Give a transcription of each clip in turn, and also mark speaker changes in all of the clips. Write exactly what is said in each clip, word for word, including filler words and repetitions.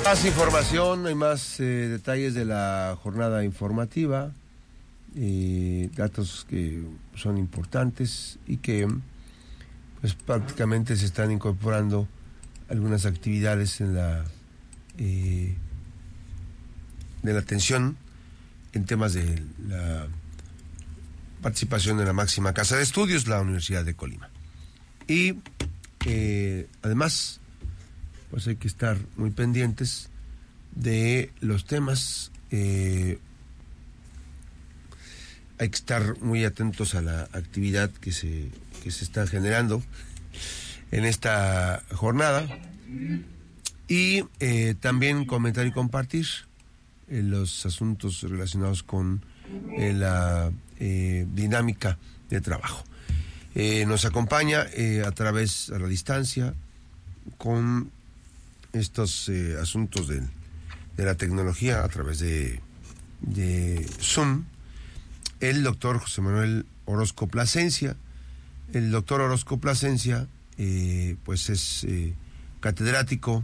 Speaker 1: Más información, hay más eh, detalles de la jornada informativa, eh, datos que son importantes y que pues prácticamente se están incorporando algunas actividades en la eh, de la atención en temas de la participación de la máxima casa de estudios, la Universidad de Colima. Y eh, además pues hay que estar muy pendientes de los temas, eh, hay que estar muy atentos a la actividad que se, que se está generando en esta jornada y eh, también comentar y compartir eh, los asuntos relacionados con eh, la eh, dinámica de trabajo. Eh, nos acompaña eh, a través, a la distancia, con estos eh, asuntos de, de la tecnología a través de, de Zoom, el doctor José Manuel Orozco Plasencia. El doctor Orozco Plasencia, eh, pues es eh, catedrático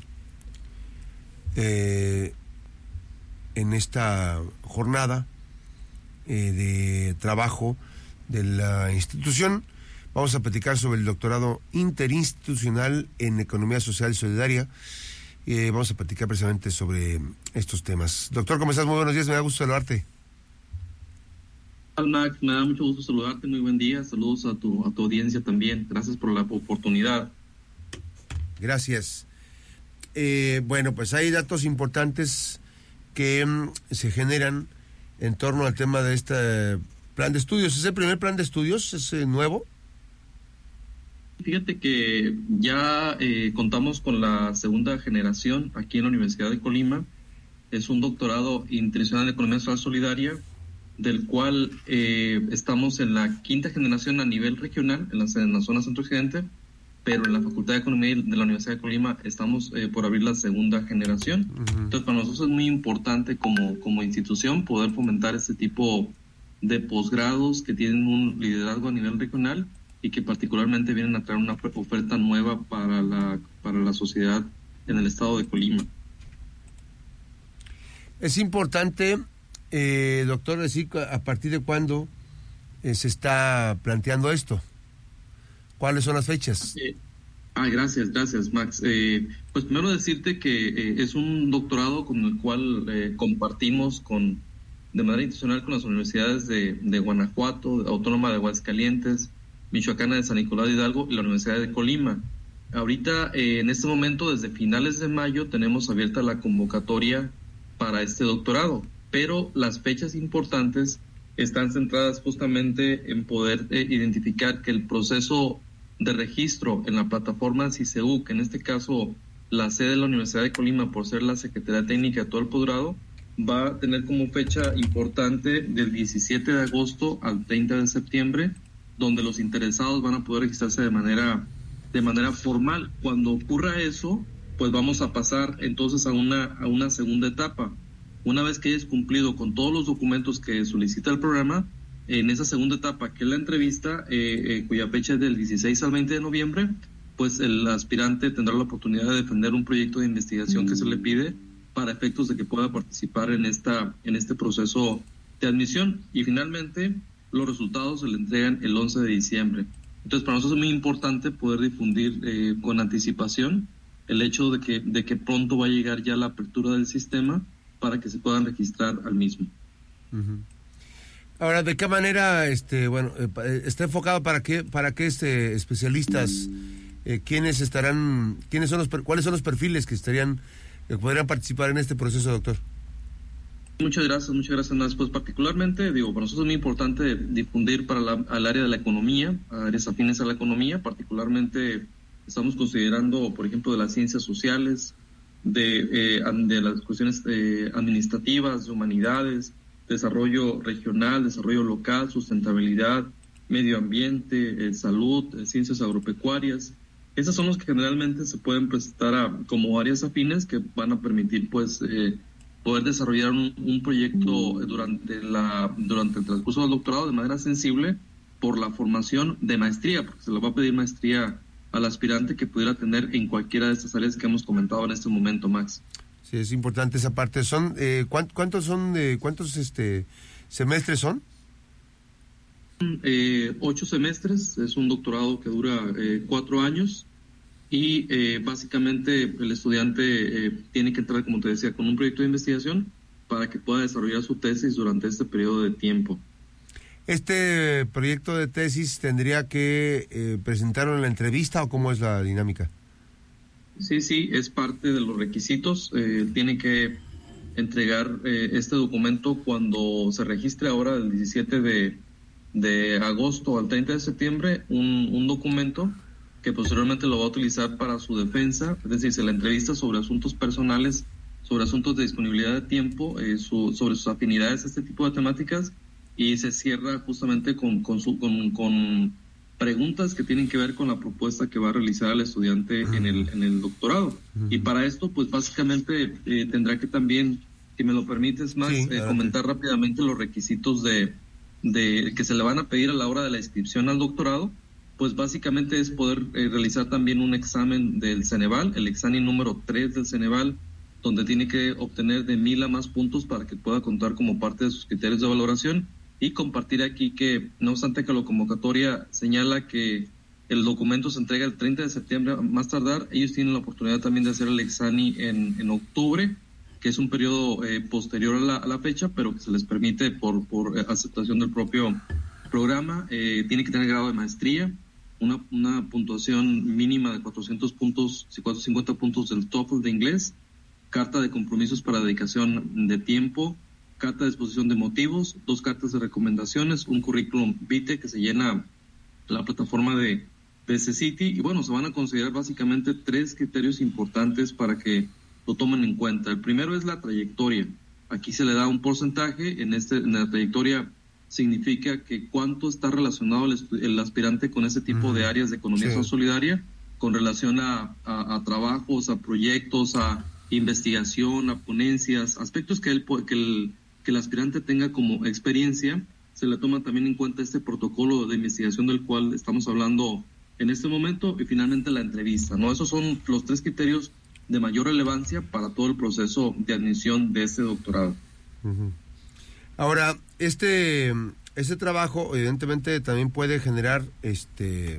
Speaker 1: eh, en esta jornada eh, de trabajo de la institución. Vamos a platicar sobre el doctorado interinstitucional en Economía Social y Solidaria. Eh, vamos a platicar precisamente sobre estos temas. Doctor, ¿cómo estás? Muy buenos días, me da gusto saludarte.
Speaker 2: Hola, Max, me da mucho gusto saludarte, muy buen día, saludos a tu, a tu audiencia también, gracias por la oportunidad.
Speaker 1: Gracias. Eh, bueno, pues hay datos importantes que mm, se generan en torno al tema de este plan de estudios. ¿Es el primer plan de estudios? ¿Es eh, nuevo?
Speaker 2: Fíjate que ya eh, contamos con la segunda generación aquí en la Universidad de Colima. Es un doctorado internacional en Economía Social Solidaria, del cual eh, estamos en la quinta generación a nivel regional, en la, en la zona centro-occidente, pero en la Facultad de Economía de la Universidad de Colima estamos eh, por abrir la segunda generación. Uh-huh. Entonces, para nosotros es muy importante como, como institución poder fomentar este tipo de posgrados que tienen un liderazgo a nivel regional y que particularmente vienen a traer una oferta nueva para la, para la sociedad en el estado de Colima.
Speaker 1: Es importante, eh, doctor, decir a partir de cuándo eh, se está planteando esto. ¿Cuáles son las fechas?
Speaker 2: Eh, ah, gracias, gracias, Max. Eh, pues primero decirte que eh, es un doctorado con el cual eh, compartimos con de manera institucional con las universidades de, de Guanajuato, Autónoma de Aguascalientes, Michoacana de San Nicolás de Hidalgo y la Universidad de Colima. Ahorita, eh, en este momento, desde finales de mayo, tenemos abierta la convocatoria para este doctorado, pero las fechas importantes están centradas justamente en poder eh, identificar que el proceso de registro en la plataforma CISEU, que en este caso la sede de la Universidad de Colima, por ser la Secretaría Técnica de todo el posgrado, va a tener como fecha importante del diecisiete de agosto al treinta de septiembre, donde los interesados van a poder registrarse de manera de manera formal. Cuando ocurra eso, pues vamos a pasar entonces a una a una segunda etapa. Una vez que hayas cumplido con todos los documentos que solicita el programa, en esa segunda etapa, que es la entrevista, eh, eh, cuya fecha es del dieciséis al veinte de noviembre, pues el aspirante tendrá la oportunidad de defender un proyecto de investigación que se le pide para efectos de que pueda participar en esta en este proceso de admisión. Y finalmente, los resultados se le entregan el once de diciembre. Entonces, para nosotros es muy importante poder difundir eh, con anticipación el hecho de que, de que pronto va a llegar ya la apertura del sistema para que se puedan registrar al mismo.
Speaker 1: Uh-huh. Ahora, ¿de qué manera, este, bueno, eh, está enfocado para qué, para qué este, especialistas, eh, quiénes estarán, quiénes son los, cuáles son los perfiles que estarían, que podrían participar en este proceso, doctor?
Speaker 2: Muchas gracias, muchas gracias, Andrés. Pues particularmente, digo, para nosotros es muy importante difundir para la, al área de la economía, a áreas afines a la economía. Particularmente estamos considerando, por ejemplo, de las ciencias sociales, de, eh, de las cuestiones eh, administrativas, de humanidades, desarrollo regional, desarrollo local, sustentabilidad, medio ambiente, eh, salud, eh, ciencias agropecuarias. Esas son los que generalmente se pueden presentar a, como áreas afines que van a permitir, pues, eh, poder desarrollar un, un proyecto durante la durante el transcurso del doctorado de manera sensible por la formación de maestría, porque se le va a pedir maestría al aspirante que pudiera tener en cualquiera de estas áreas que hemos comentado en este momento, Max.
Speaker 1: Sí, es importante esa parte. Son eh, ¿cuántos, ¿Cuántos son eh, cuántos este semestres son?
Speaker 2: Eh, ocho semestres, es un doctorado que dura eh, cuatro años y eh, básicamente el estudiante eh, tiene que entrar, como te decía, con un proyecto de investigación para que pueda desarrollar su tesis durante este periodo de tiempo.
Speaker 1: ¿Este proyecto de tesis tendría que eh, presentarlo en la entrevista o cómo es la dinámica?
Speaker 2: Sí, sí, es parte de los requisitos. Eh, tiene que entregar eh, este documento cuando se registre ahora el diecisiete de agosto al treinta de septiembre, un, un documento que posteriormente lo va a utilizar para su defensa, es decir, se le entrevista sobre asuntos personales, sobre asuntos de disponibilidad de tiempo, eh, su, sobre sus afinidades a este tipo de temáticas, y se cierra justamente con, con, su, con, con preguntas que tienen que ver con la propuesta que va a realizar el estudiante en el, en el doctorado. Uh-huh. Y para esto, pues básicamente eh, tendrá que también, si me lo permites, Max, sí, eh, comentar rápidamente los requisitos de, de que se le van a pedir a la hora de la inscripción al doctorado. Pues básicamente es poder eh, realizar también un examen del Ceneval, el examen número tres del Ceneval, donde tiene que obtener de mil a más puntos para que pueda contar como parte de sus criterios de valoración. Y compartir aquí que, no obstante que la convocatoria señala que el documento se entrega el treinta de septiembre más tardar, ellos tienen la oportunidad también de hacer el examen en, en octubre, que es un periodo eh, posterior a la, a la fecha, pero que se les permite por, por aceptación del propio programa. Eh, tiene que tener grado de maestría, una, una puntuación mínima de cuatrocientos puntos, cuatrocientos cincuenta puntos del TOEFL de inglés, carta de compromisos para dedicación de tiempo, carta de exposición de motivos, dos cartas de recomendaciones, un currículum vitae que se llena la plataforma de, de C-City, y bueno, se van a considerar básicamente tres criterios importantes para que lo tomen en cuenta. El primero es la trayectoria. Aquí se le da un porcentaje, en, este, en la trayectoria significa que cuánto está relacionado el, el aspirante con ese tipo uh-huh. de áreas de economía sí. solidaria, con relación a, a, a trabajos, a proyectos, a investigación, a ponencias, aspectos que el, que el que el aspirante tenga como experiencia. Se le toma también en cuenta este protocolo de investigación del cual estamos hablando en este momento, y finalmente la entrevista, ¿no? Esos son los tres criterios de mayor relevancia para todo el proceso de admisión de este doctorado.
Speaker 1: Uh-huh. Ahora, este, este trabajo evidentemente también puede generar este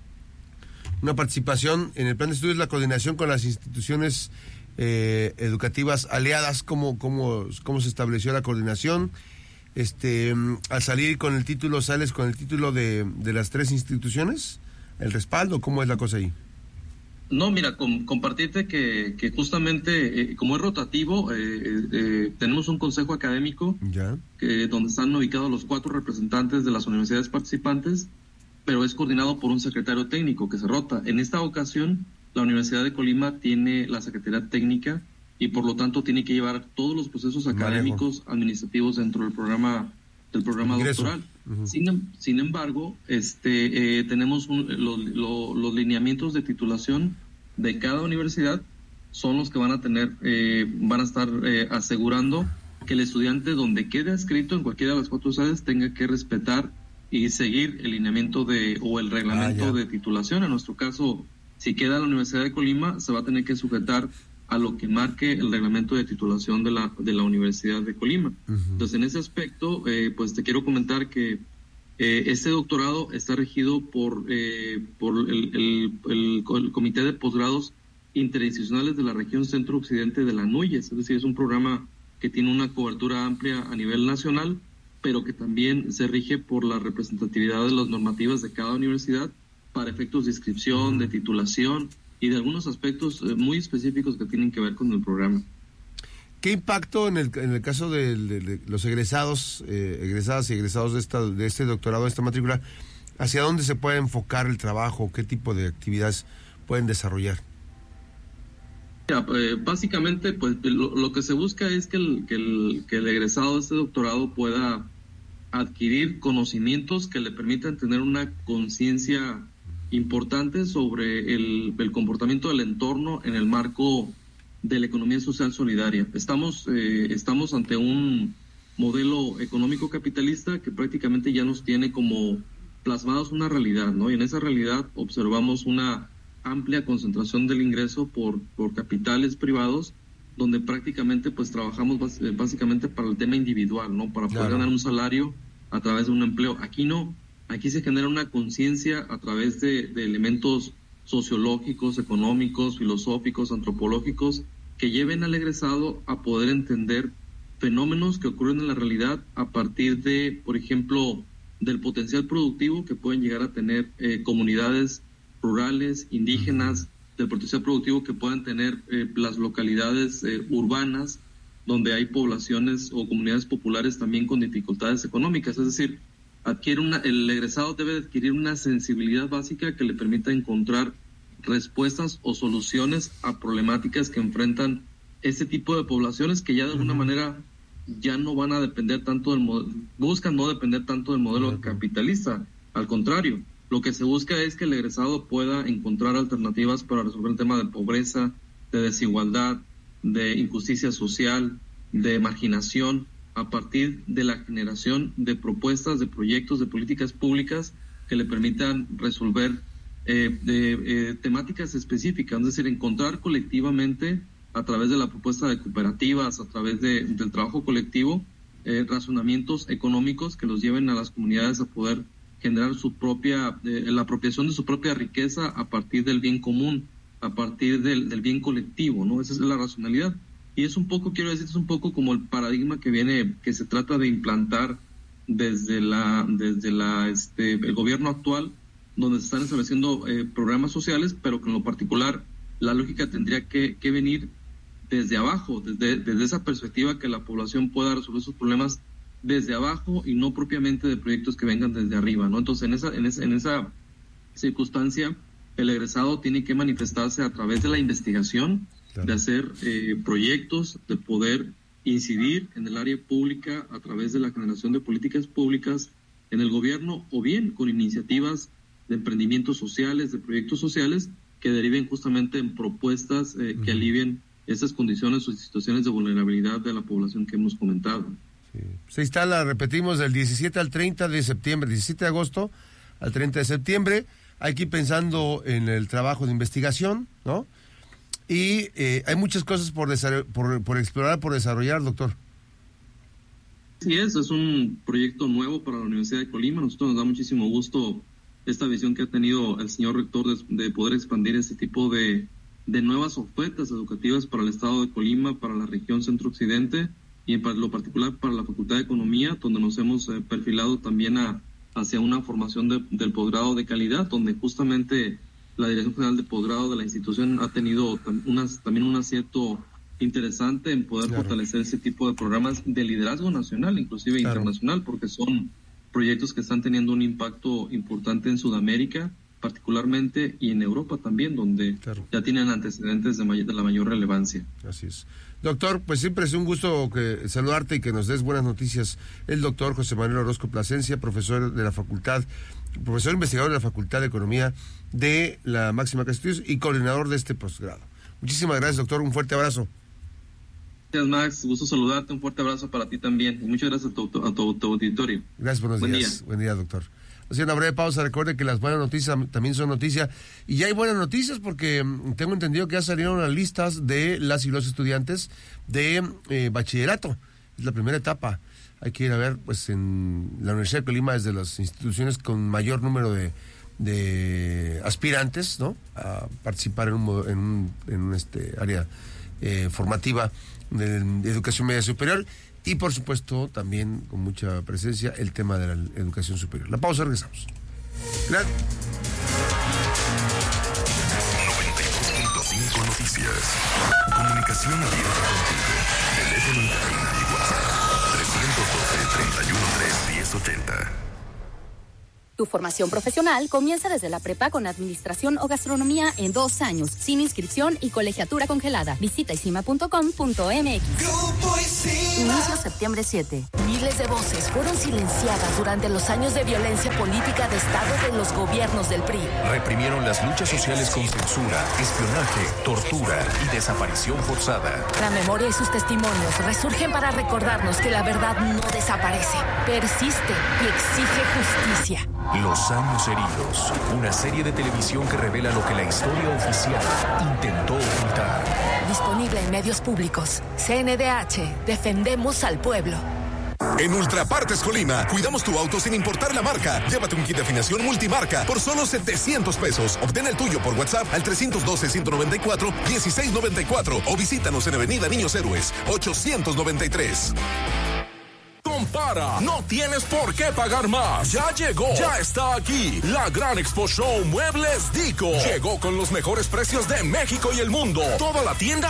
Speaker 1: una participación en el plan de estudios, la coordinación con las instituciones Eh, educativas aliadas. ¿Cómo, cómo, cómo se estableció la coordinación? Este, al salir con el título, ¿sales con el título de, de las tres instituciones? ¿El respaldo? ¿Cómo es la cosa ahí?
Speaker 2: No, mira, com, compartirte que, que justamente, eh, como es rotativo, eh, eh, tenemos un consejo académico ¿Ya? Que, donde están ubicados los cuatro representantes de las universidades participantes, pero es coordinado por un secretario técnico que se rota. En esta ocasión, la Universidad de Colima tiene la Secretaría Técnica y por lo tanto tiene que llevar todos los procesos académicos, Manejo. administrativos dentro del programa del programa Ingreso. doctoral. Uh-huh. Sin, sin embargo, este eh, tenemos un, lo, lo, los lineamientos de titulación de cada universidad son los que van a tener, eh, van a estar eh, asegurando que el estudiante, donde quede escrito en cualquiera de las cuatro sedes, tenga que respetar y seguir el lineamiento de o el reglamento ah, de titulación. En nuestro caso, si queda en la Universidad de Colima, se va a tener que sujetar a lo que marque el reglamento de titulación de la de la Universidad de Colima. Uh-huh. Entonces, en ese aspecto, eh, pues te quiero comentar que eh, este doctorado está regido por eh, por el, el, el, el Comité de Posgrados Interinstitucionales de la Región Centro-Occidente de la NUYES, es decir, es un programa que tiene una cobertura amplia a nivel nacional, pero que también se rige por la representatividad de las normativas de cada universidad para efectos de inscripción, de titulación y de algunos aspectos eh, muy específicos que tienen que ver con el programa.
Speaker 1: ¿Qué impacto en el, en el caso de, de, de los egresados, eh, egresadas y egresados de, esta, de este doctorado, de esta matrícula, hacia dónde se puede enfocar el trabajo? ¿Qué tipo de actividades pueden desarrollar?
Speaker 2: Ya, eh, básicamente, pues lo, lo que se busca es que el, que, el, que el egresado de este doctorado pueda adquirir conocimientos que le permitan tener una conciencia importante sobre el, el comportamiento del entorno en el marco de la economía social solidaria. Estamos, eh, estamos ante un modelo económico capitalista que prácticamente ya nos tiene como plasmados una realidad, ¿no? Y en esa realidad observamos una amplia concentración del ingreso por, por capitales privados donde prácticamente pues trabajamos básicamente para el tema individual, ¿no? Para poder claro. ganar un salario a través de un empleo. Aquí no, aquí se genera una conciencia a través de, de elementos sociológicos, económicos, filosóficos, antropológicos, que lleven al egresado a poder entender fenómenos que ocurren en la realidad a partir de, por ejemplo, del potencial productivo que pueden llegar a tener eh, comunidades rurales, indígenas, del potencial productivo que puedan tener eh, las localidades eh, urbanas, donde hay poblaciones o comunidades populares también con dificultades económicas. Es decir, adquiere una, el egresado debe adquirir una sensibilidad básica que le permita encontrar respuestas o soluciones a problemáticas que enfrentan ese tipo de poblaciones que ya de alguna uh-huh. manera ya no van a depender tanto del modelo, buscan no depender tanto del modelo uh-huh. capitalista. Al contrario, lo que se busca es que el egresado pueda encontrar alternativas para resolver el tema de pobreza, de desigualdad, de injusticia social, de marginación, a partir de la generación de propuestas, de proyectos, de políticas públicas que le permitan resolver eh, de, eh, temáticas específicas, es decir, encontrar colectivamente a través de la propuesta de cooperativas, a través de, del trabajo colectivo, eh, razonamientos económicos que los lleven a las comunidades a poder generar su propia, eh, la apropiación de su propia riqueza a partir del bien común, a partir del, del bien colectivo, ¿no? Esa es la racionalidad. Y es un poco, quiero decir, es un poco como el paradigma que viene, que se trata de implantar desde la, desde la, este, el gobierno actual, donde se están estableciendo eh, programas sociales, pero que en lo particular la lógica tendría que, que venir desde abajo, desde, desde esa perspectiva, que la población pueda resolver sus problemas desde abajo y no propiamente de proyectos que vengan desde arriba, ¿no? Entonces, en esa, en esa, en esa circunstancia, el egresado tiene que manifestarse a través de la investigación, claro. de hacer eh, proyectos, de poder incidir en el área pública a través de la generación de políticas públicas en el gobierno, o bien con iniciativas de emprendimientos sociales, de proyectos sociales que deriven justamente en propuestas eh, uh-huh. que alivien esas condiciones o situaciones de vulnerabilidad de la población que hemos comentado.
Speaker 1: Sí. Se instala, repetimos, del diecisiete al treinta de septiembre, diecisiete de agosto al treinta de septiembre. Hay que ir pensando en el trabajo de investigación, ¿no? Y eh, hay muchas cosas por, por, por explorar, por desarrollar, doctor.
Speaker 2: Sí, es, es un proyecto nuevo para la Universidad de Colima. A nosotros nos da muchísimo gusto esta visión que ha tenido el señor rector de, de poder expandir este tipo de, de nuevas ofertas educativas para el estado de Colima, para la región centro-occidente y en lo particular para la Facultad de Economía, donde nos hemos eh, perfilado también a, hacia una formación de, del posgrado de calidad, donde justamente la Dirección General de Posgrado de la institución ha tenido tam, unas, también un acierto interesante en poder claro. fortalecer ese tipo de programas de liderazgo nacional, inclusive claro. internacional, porque son proyectos que están teniendo un impacto importante en Sudamérica, particularmente, y en Europa también, donde claro. ya tienen antecedentes de, may- de la mayor relevancia.
Speaker 1: Así es. Doctor, pues siempre es un gusto que saludarte y que nos des buenas noticias. El doctor José Manuel Orozco Plasencia, profesor de la facultad, profesor investigador de la Facultad de Economía de la máxima casa de estudios y coordinador de este posgrado. Muchísimas gracias, doctor. Un fuerte abrazo.
Speaker 2: Gracias, Max. Gusto saludarte. Un fuerte abrazo para ti también. Y muchas gracias a tu, a tu, a tu auditorio.
Speaker 1: Gracias, buenos
Speaker 2: Buen
Speaker 1: días.
Speaker 2: Día.
Speaker 1: Buen día, doctor. Haciendo una breve pausa, recuerde que las buenas noticias también son noticias. Y ya hay buenas noticias porque tengo entendido que ya salieron las listas de las y los estudiantes de eh, bachillerato. Es la primera etapa. Hay que ir a ver, pues en la Universidad de Colima es de las instituciones con mayor número de, de aspirantes, ¿no? A participar en un, en un, en un este, área eh, formativa de, de educación media superior. Y por supuesto también con mucha presencia el tema de la educación superior. La pausa, regresamos. Gracias.
Speaker 3: noventa y dos punto cinco Noticias. Comunicación abierta contigo. Teléfono en cabina y WhatsApp. trescientos doce, treinta y uno, tres, diez ochenta.
Speaker 4: Tu formación profesional comienza desde la prepa con administración o gastronomía en dos años, sin inscripción y colegiatura congelada. Visita isima punto com punto m x. Inicio septiembre siete.
Speaker 5: Miles de voces fueron silenciadas durante los años de violencia política de Estado de los gobiernos del P R I.
Speaker 6: Reprimieron las luchas sociales con censura, espionaje, tortura y desaparición forzada.
Speaker 5: La memoria y sus testimonios resurgen para recordarnos que la verdad no desaparece, persiste y exige justicia.
Speaker 6: Los años heridos, una serie de televisión que revela lo que la historia oficial intentó ocultar.
Speaker 5: disponible en medios públicos. C N D H, defendemos al pueblo.
Speaker 7: En Ultrapartes Colima, cuidamos tu auto sin importar la marca. Llévate un kit de afinación multimarca por solo setecientos pesos. Obtén el tuyo por WhatsApp al trescientos doce, ciento noventa y cuatro, dieciséis noventa y cuatro o visítanos en Avenida Niños Héroes, ochocientos noventa y tres.
Speaker 8: Compara, no tienes por qué pagar más. Ya llegó, ya está aquí. La gran Expo Show Muebles Dico. Llegó con los mejores precios de México y el mundo. Toda la tienda